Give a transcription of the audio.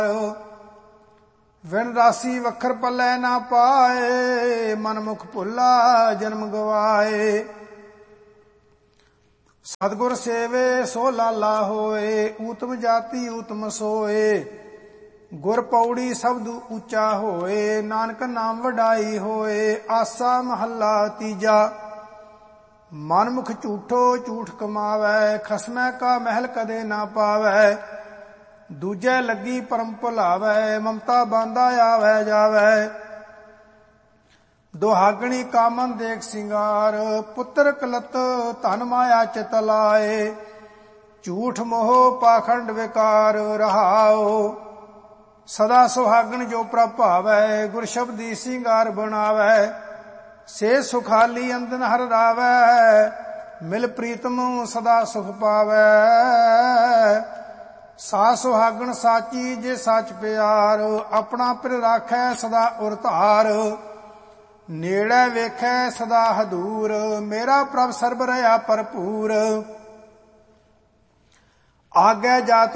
ਵਿਣ ਰਾਸੀ ਵਖਰ ਪੱਲੇ ਨਾ ਪਾਏ, ਮਨ ਮੁਖ ਭੁੱਲਾ ਜਨਮ ਗਵਾਏ। ਸਤਿਗੁਰ ਸੇਵੇ ਸੋ ਲਾਲਾ ਹੋਏ, ਊਤਮ ਜਾਤੀ ਊਤਮ ਸੋਏ। ਗੁਰ ਪੌੜੀ ਸ਼ਬਦ ਉੱਚਾ ਹੋਏ, ਨਾਨਕ ਨਾਮ ਵਡਾਈ ਹੋਏ। ਆਸਾ ਮਹੱਲਾ ਤੀਜਾ। ਮਨ ਮੁਖ ਝੂਠੋ ਝੂਠ ਕਮਾਵੈ, ਖਸਮੈ ਕਾ ਮਹਿਲ ਕਦੇ ਨਾ ਪਾਵੈ। ਦੂਜੈ ਲੱਗੀ ਪਰਮ ਭੁਲਾਵੈ, ਮਮਤਾ ਬਾਂਧਾ ਆਵੈ ਜਾਵੈ। ਦੁਹਾਗਣੀ ਕਾਮਨ ਦੇਖ ਸਿੰਗਾਰ, ਪੁੱਤਰ ਕਲਤ ਧਨ ਮਾਇਆ ਚਿਤ ਲਾਏ। ਝੂਠ ਮੋਹ ਪਾਖੰਡ ਵਿਕਾਰ ਰਹਾਓ, ਸਦਾ ਸੁਹਾਗਣ ਜੋ ਪ੍ਰਭ ਭਾਵੈ। ਗੁਰ ਸ਼ਬਦੀ ਸਿੰਗਾਰ ਬਣਾਵੈ, ਸੇ ਸੁਖਾਲੀ ਅੰਦਨ ਹਰ ਰਾਵੈ। ਮਿਲ ਪ੍ਰੀਤਮ ਸਦਾ ਸੁਖ ਪਾਵੈ, ਸਾ ਸੁਹਾਗਣ ਸਾਚੀ ਜੇ ਸੱਚ ਪਿਆਰ। ਆਪਣਾ ਪਿਰ ਰਾਖੈ ਸਦਾ ਉਰ ਧਾਰ, ਨੇੜੇ ਵੇਖੈ ਸਦਾ ਹਦੂਰ। ਮੇਰਾ ਪ੍ਰਭ ਸਰਬ ਰਹਾ ਭਰਪੂਰ, ਆਗੇ ਜਾਤ